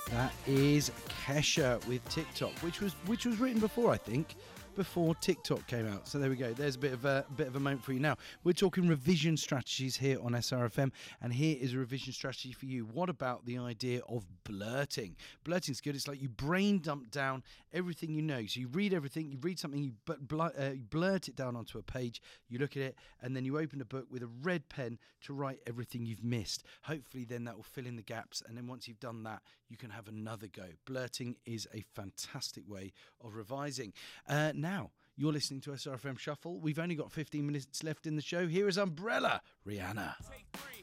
That is Kesha with TikTok, which was written before, I think, before TikTok came out. So there we go. There's a bit of a moment for you. Now we're talking revision strategies here on SRFM, and here is a revision strategy for you. What about the idea of blurting? Blurting's good. It's like you brain dump down everything you know. So you read everything, you read something, you blurt it down onto a page. You look at it, and then you open a book with a red pen to write everything you've missed. Hopefully, then that will fill in the gaps. And then once you've done that, you can have another go. Blurting is a fantastic way of revising. Now, you're listening to SRFM Shuffle. We've only got 15 minutes left in the show. Here is Umbrella, Rihanna. Take 3.